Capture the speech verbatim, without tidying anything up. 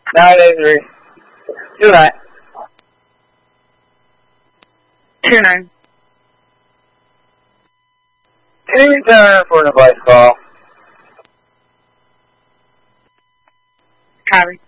nine eight three. Two nine. Two nine. Can you return for an advice call? Copy.